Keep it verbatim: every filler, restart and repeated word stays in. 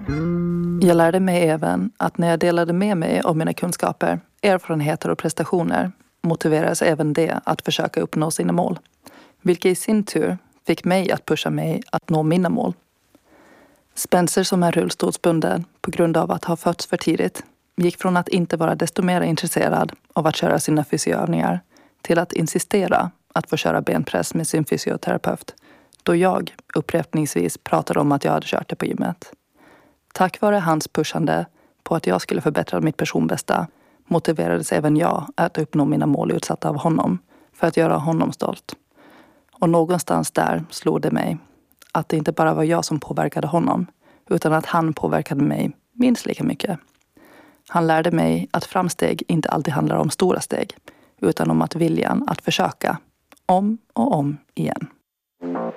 Jag lärde mig även att när jag delade med mig av mina kunskaper, erfarenheter och prestationer motiverades även det att försöka uppnå sina mål. Vilket i sin tur fick mig att pusha mig att nå mina mål. Spencer, som är rullstolsbunden på grund av att ha fötts för tidigt, gick från att inte vara desto mer intresserad av att köra sina fysioövningar till att insistera att få köra benpress med sin fysioterapeut, då jag upprepningsvis pratade om att jag hade kört det på gymmet. Tack vare hans pushande på att jag skulle förbättra mitt personbästa motiverades även jag att uppnå mina mål utsatta av honom för att göra honom stolt. Och någonstans där slog det mig att det inte bara var jag som påverkade honom, utan att han påverkade mig minst lika mycket. Han lärde mig att framsteg inte alltid handlar om stora steg, utan om att viljan att försöka om och om igen.